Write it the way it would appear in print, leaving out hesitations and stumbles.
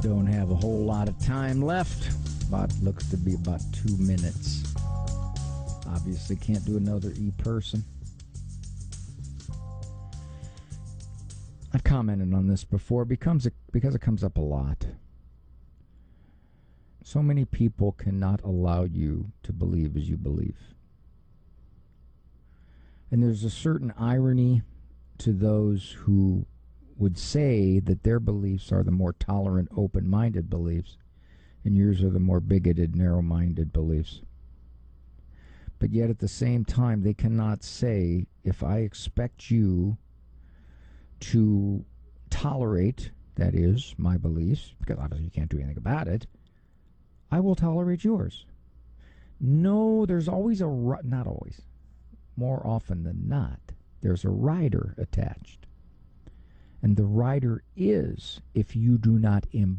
Don't have a whole lot of time left, but looks to be about 2 minutes. Obviously can't do another e-person. I've commented on this before because it comes up a lot. So many people cannot allow you to believe as you believe. And there's a certain irony to those who would say that their beliefs are the more tolerant, open-minded beliefs, and yours are the more bigoted, narrow-minded beliefs. But yet at the same time, they cannot say, if I expect you to tolerate, that is, my beliefs, because obviously you can't do anything about it, I will tolerate yours. No, there's always not always, more often than not, there's a rider attached. And the rider is, if you do not